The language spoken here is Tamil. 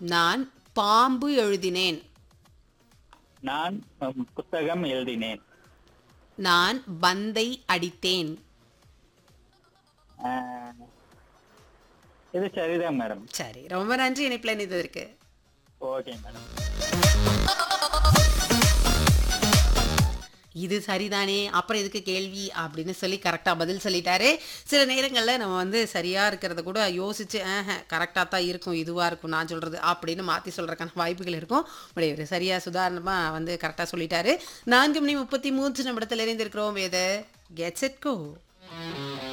நான் பாம்பு எழுதினேன். நான் புத்தகம் எழுதினேன். நான் பந்தை அடித்தேன். அஹ், இது சரிதான் மேடம். சரி, ரொம்ப நன்றி இணைப்பில் இணைந்ததற்கு. Okay madam. இது சரிதானே, அப்புறம் எதுக்கு கேள்வி அப்படின்னு சொல்லி கரெக்டாக பதில் சொல்லிட்டாரு. சில நேரங்களில் நம்ம வந்து சரியாக இருக்கிறத கூட யோசிச்சு கரெக்டாக தான் இருக்கும், இதுவாக இருக்கும் நான் சொல்கிறது அப்படின்னு மாற்றி சொல்கிறதுக்கான வாய்ப்புகள் இருக்கும். இவர் சரியாக சுதாரணமாக வந்து கரெக்டாக சொல்லிட்டாரு. 4:33 நிமிடத்தில் இணைந்திருக்கிறோம். வேத கெட்ஸ் இட் கோ.